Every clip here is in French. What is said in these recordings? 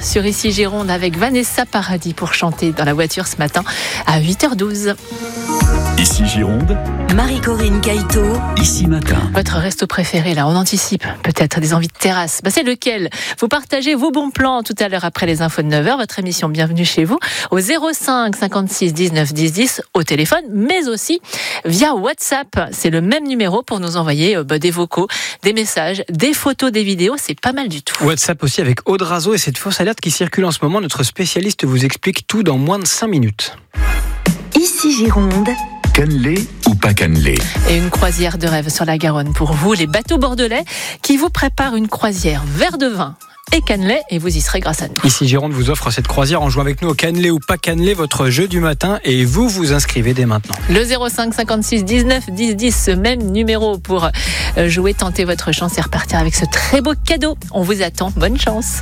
sur Ici Gironde avec Vanessa Paradis pour chanter dans la voiture ce matin à 8h12. Ici Gironde, Marie-Corinne Caïto, Ici Matin. Votre resto préféré, là, on anticipe peut-être des envies de terrasse. C'est lequel ? Vous partagez vos bons plans tout à l'heure après les infos de 9h, votre émission Bienvenue chez vous, au 05 56 19 10 10 au téléphone, mais aussi via WhatsApp. C'est le même numéro pour nous envoyer des vocaux, des messages, des photos, des vidéos. C'est pas mal du tout. WhatsApp aussi avec Aude Razo et cette fausse alerte qui circule en ce moment. Notre spécialiste vous explique tout dans moins de 5 minutes. Ici Gironde. Cannelé ou pas cannelé? Et une croisière de rêve sur la Garonne pour vous, les bateaux bordelais, qui vous préparent une croisière verre de vin et cannelé, et vous y serez grâce à nous. Ici Gironde vous offre cette croisière en jouant avec nous au cannelé ou pas cannelé, votre jeu du matin, et vous vous inscrivez dès maintenant. Le 05 56 19 10 10, ce même numéro pour jouer, tenter votre chance et repartir avec ce très beau cadeau. On vous attend, bonne chance.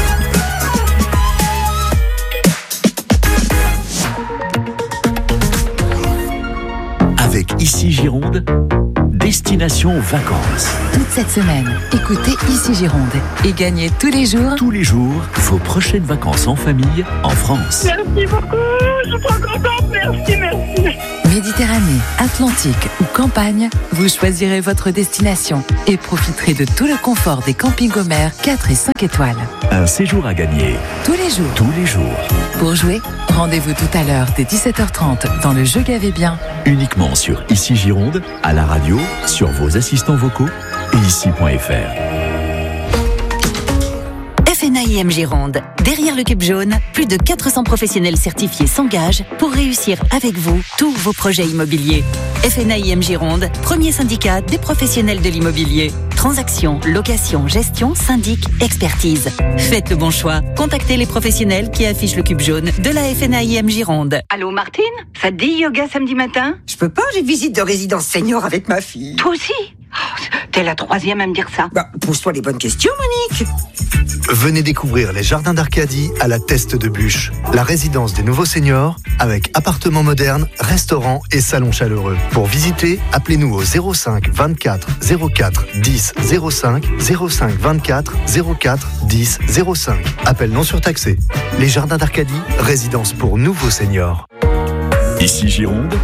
Avec Ici Gironde, destination vacances. Toute cette semaine, écoutez Ici Gironde et gagnez tous les jours Vos prochaines vacances en famille en France. Merci beaucoup, je suis trop contente, merci. Méditerranée, Atlantique ou campagne, vous choisirez votre destination et profiterez de tout le confort des camping-gomères 4 et 5 étoiles. Un séjour à gagner Tous les jours. tous les jours. Pour jouer, rendez-vous tout à l'heure dès 17h30 dans le jeu Gavez bien. Uniquement sur Ici Gironde, à la radio, sur vos assistants vocaux et ici.fr. FNAIM Gironde. Derrière le cube jaune, plus de 400 professionnels certifiés s'engagent pour réussir avec vous tous vos projets immobiliers. FNAIM Gironde, premier syndicat des professionnels de l'immobilier. Transactions, location, gestion, syndic, expertise. Faites le bon choix. Contactez les professionnels qui affichent le cube jaune de la FNAIM Gironde. Allô Martine, ça te dit yoga samedi matin? Je peux pas, j'ai visite de résidence senior avec ma fille. Toi aussi? Oh, t'es la troisième à me dire ça. Pose-toi les bonnes questions, Monique. Venez découvrir les jardins d'Arcadie à la Teste de Bûche, la résidence des nouveaux seniors avec appartements modernes, restaurants et salons chaleureux. Pour visiter, appelez-nous au 05 24 04 10 05 05 24 04 10 05. Appel non surtaxé. Les jardins d'Arcadie, résidence pour nouveaux seniors. Ici Gironde,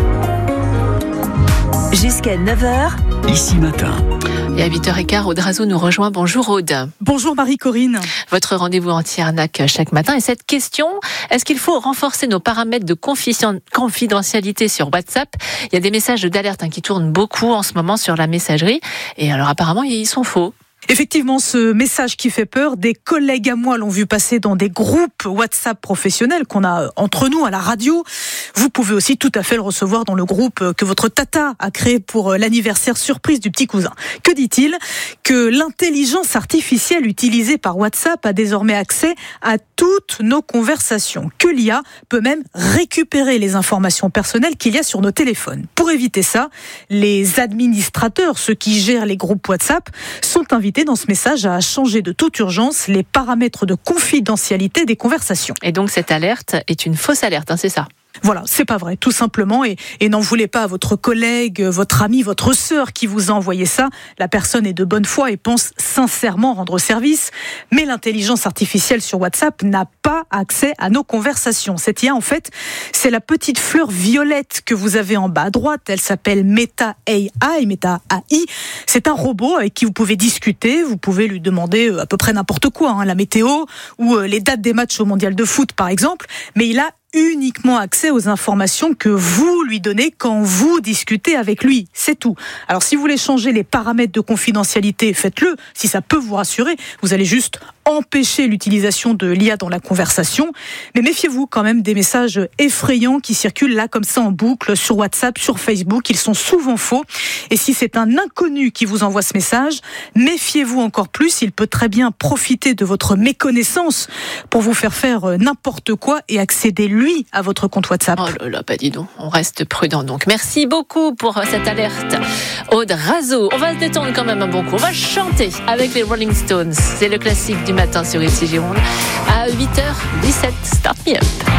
Jusqu'à 9h, Ici Matin. Et à 8h15, Aude Razo nous rejoint. Bonjour Aude. Bonjour Marie-Corinne. Votre rendez-vous anti-arnaque chaque matin. Et cette question, est-ce qu'il faut renforcer nos paramètres de confidentialité sur WhatsApp ? Il y a des messages d'alerte qui tournent beaucoup en ce moment sur la messagerie. Et alors apparemment, ils sont faux. Effectivement, ce message qui fait peur, des collègues à moi l'ont vu passer dans des groupes WhatsApp professionnels qu'on a entre nous à la radio. Vous pouvez aussi tout à fait le recevoir dans le groupe que votre tata a créé pour l'anniversaire surprise du petit cousin. Que dit-il ? Que l'intelligence artificielle utilisée par WhatsApp a désormais accès à toutes nos conversations. Que l'IA peut même récupérer les informations personnelles qu'il y a sur nos téléphones. Pour éviter ça, les administrateurs, ceux qui gèrent les groupes WhatsApp, sont invités dans ce message à changer de toute urgence les paramètres de confidentialité des conversations. Et donc cette alerte est une fausse alerte, c'est ça ? Voilà, c'est pas vrai, tout simplement. Et n'en voulez pas à votre collègue, votre ami, votre sœur qui vous a envoyé ça. La personne est de bonne foi et pense sincèrement rendre service. Mais l'intelligence artificielle sur WhatsApp n'a pas accès à nos conversations. Cette IA, en fait, c'est la petite fleur violette que vous avez en bas à droite. Elle s'appelle Meta AI, Meta AI. C'est un robot avec qui vous pouvez discuter. Vous pouvez lui demander à peu près n'importe quoi, la météo ou les dates des matchs au mondial de foot, par exemple. Mais il a uniquement accès aux informations que vous lui donnez quand vous discutez avec lui. C'est tout. Alors si vous voulez changer les paramètres de confidentialité, faites-le. Si ça peut vous rassurer, vous allez juste empêcher l'utilisation de l'IA dans la conversation. Mais méfiez-vous quand même des messages effrayants qui circulent là comme ça en boucle sur WhatsApp, sur Facebook. Ils sont souvent faux. Et si c'est un inconnu qui vous envoie ce message, méfiez-vous encore plus. Il peut très bien profiter de votre méconnaissance pour vous faire faire n'importe quoi et accéder lui à votre compte WhatsApp. Oh là là, dis donc, on reste prudent donc. Merci beaucoup pour cette alerte. Aude Razo, on va se détendre quand même un bon coup. On va chanter avec les Rolling Stones. C'est le classique du matin sur Ici Gironde à 8h17. Start Me Up.